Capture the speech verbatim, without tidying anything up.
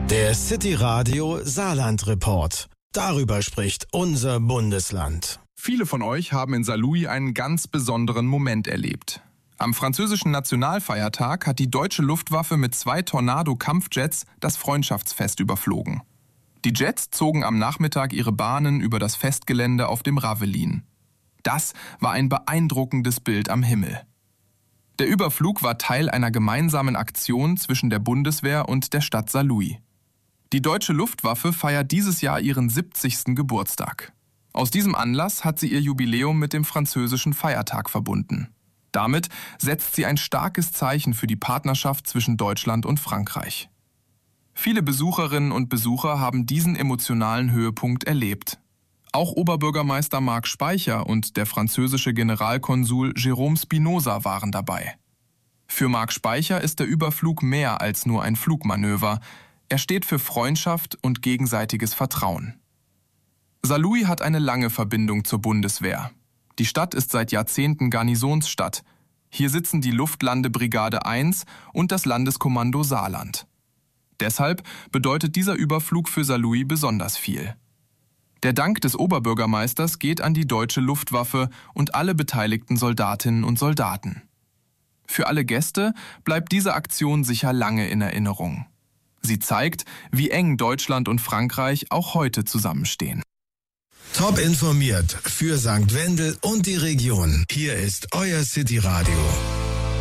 Der City Radio Saarland Report. Darüber spricht unser Bundesland. Viele von euch haben in Saarlouis einen ganz besonderen Moment erlebt. Am französischen Nationalfeiertag hat die deutsche Luftwaffe mit zwei Tornado-Kampfjets das Freundschaftsfest überflogen. Die Jets zogen am Nachmittag ihre Bahnen über das Festgelände auf dem Ravelin. Das war ein beeindruckendes Bild am Himmel. Der Überflug war Teil einer gemeinsamen Aktion zwischen der Bundeswehr und der Stadt Saarlouis. Die deutsche Luftwaffe feiert dieses Jahr ihren siebzigsten Geburtstag. Aus diesem Anlass hat sie ihr Jubiläum mit dem französischen Feiertag verbunden. Damit setzt sie ein starkes Zeichen für die Partnerschaft zwischen Deutschland und Frankreich. Viele Besucherinnen und Besucher haben diesen emotionalen Höhepunkt erlebt. Auch Oberbürgermeister Marc Speicher und der französische Generalkonsul Jérôme Spinoza waren dabei. Für Marc Speicher ist der Überflug mehr als nur ein Flugmanöver. Er steht für Freundschaft und gegenseitiges Vertrauen. Saarlouis hat eine lange Verbindung zur Bundeswehr. Die Stadt ist seit Jahrzehnten Garnisonsstadt. Hier sitzen die Luftlandebrigade eins und das Landeskommando Saarland. Deshalb bedeutet dieser Überflug für Saarlouis besonders viel. Der Dank des Oberbürgermeisters geht an die deutsche Luftwaffe und alle beteiligten Soldatinnen und Soldaten. Für alle Gäste bleibt diese Aktion sicher lange in Erinnerung. Sie zeigt, wie eng Deutschland und Frankreich auch heute zusammenstehen. Top informiert für Sankt Wendel und die Region. Hier ist euer City Radio.